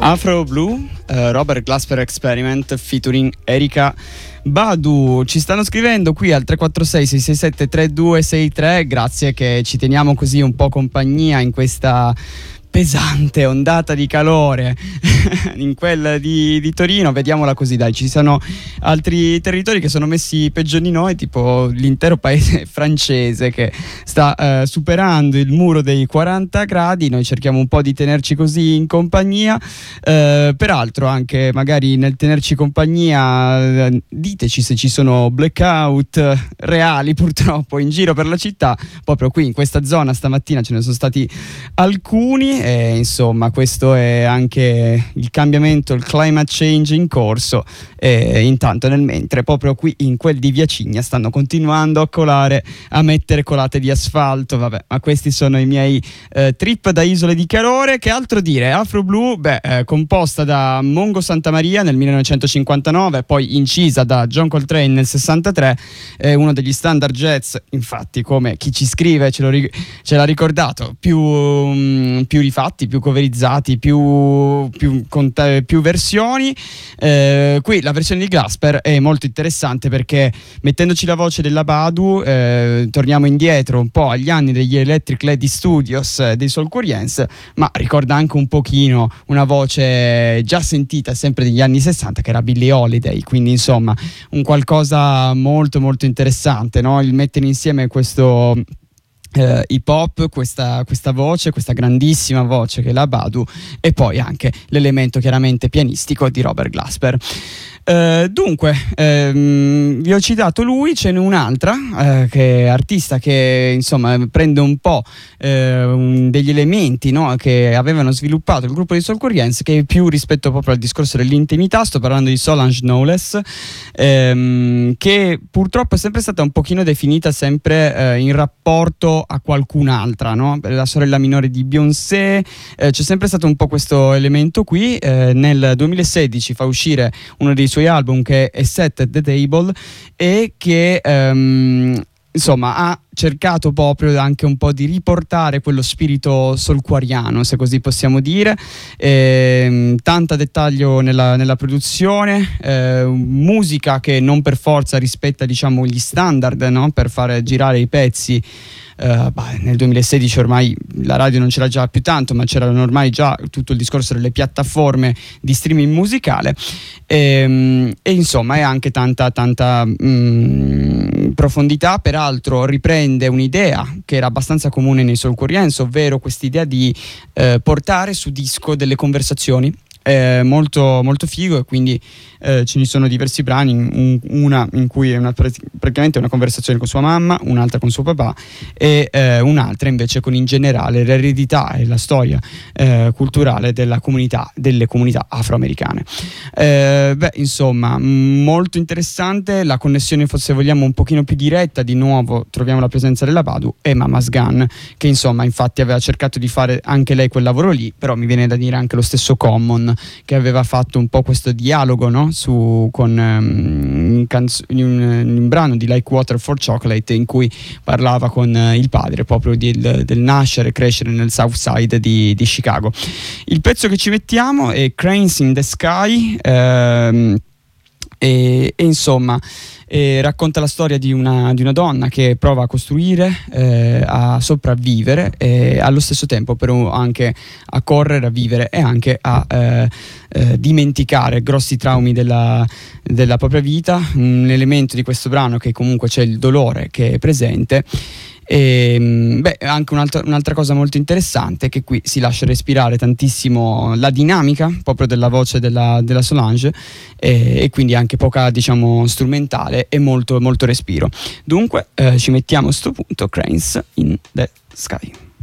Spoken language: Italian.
Afro Blue, Robert Glasper Experiment featuring Erika Badu. Ci stanno scrivendo qui al 346-667-3263, grazie che ci teniamo così un po' compagnia in questa pesante ondata di calore in quella di Torino. Vediamola così, dai, ci sono altri territori che sono messi peggio di noi, tipo l'intero paese francese che sta superando il muro dei 40 gradi. Noi cerchiamo un po' di tenerci così in compagnia, peraltro anche magari nel tenerci compagnia diteci se ci sono blackout reali purtroppo in giro per la città. Proprio qui in questa zona stamattina ce ne sono stati alcuni. E insomma, questo è anche il cambiamento, il climate change in corso. E intanto nel mentre proprio qui in quel di Via Cigna stanno continuando a mettere colate di asfalto. Vabbè, ma questi sono i miei trip da isole di calore. Che altro dire? Afro Blue, composta da Mongo Santamaria nel 1959, poi incisa da John Coltrane nel 63, è uno degli standard jazz, infatti, come chi ci scrive ce l'ha ricordato, più rifatti, più coverizzati, più versioni. Qui la versione di Glasper è molto interessante perché, mettendoci la voce della Badu, torniamo indietro un po' agli anni degli Electric Lady Studios dei Soul Quarians, ma ricorda anche un pochino una voce già sentita sempre degli anni 60, che era Billie Holiday. Quindi insomma un qualcosa molto molto interessante, no? Il mettere insieme questo hip hop, questa voce, questa grandissima voce che è la Badu, e poi anche l'elemento chiaramente pianistico di Robert Glasper. Dunque, vi ho citato lui, ce n'è un'altra che è artista che insomma prende un po' degli elementi, no, che avevano sviluppato il gruppo di Soul Quarians, che è più rispetto proprio al discorso dell'intimità. Sto parlando di Solange Knowles, che purtroppo è sempre stata un pochino definita sempre in rapporto a qualcun'altra, no? La sorella minore di Beyoncé. C'è sempre stato un po' questo elemento qui. Nel 2016 fa uscire uno dei suoi album che è Set at the Table, e che insomma ha cercato proprio anche un po' di riportare quello spirito solquariano, se così possiamo dire. Tanta dettaglio nella produzione, musica che non per forza rispetta, diciamo, gli standard, no? Per fare girare i pezzi. Nel 2016 ormai la radio non c'era già più tanto, ma c'era ormai già tutto il discorso delle piattaforme di streaming musicale, e insomma è anche tanta profondità. Peraltro riprende un'idea che era abbastanza comune nei Soul Quarians, ovvero quest'idea di portare su disco delle conversazioni. Molto molto figo, e quindi ce ne sono diversi brani, una in cui è praticamente una conversazione con sua mamma, un'altra con suo papà, e un'altra invece con, in generale, l'eredità e la storia culturale delle comunità afroamericane. Insomma, molto interessante la connessione, se vogliamo un pochino più diretta. Di nuovo troviamo la presenza della Badu e Mama's Gun, che insomma infatti aveva cercato di fare anche lei quel lavoro lì, però mi viene da dire anche lo stesso Common, che aveva fatto un po' questo dialogo, no? Con un brano di Like Water for Chocolate, in cui parlava con il padre proprio del nascere e crescere nel South Side di Chicago. Il pezzo che ci mettiamo è Cranes in the Sky, e insomma racconta la storia di una donna che prova a costruire, a sopravvivere, e allo stesso tempo però anche a correre, a vivere e anche a dimenticare grossi traumi della propria vita. Un elemento di questo brano che comunque c'è il dolore che è presente. E anche un'altra cosa molto interessante è che qui si lascia respirare tantissimo la dinamica proprio della voce della Solange, e quindi anche poca, diciamo, strumentale, e molto molto respiro. Dunque ci mettiamo a sto punto Cranes in the Sky.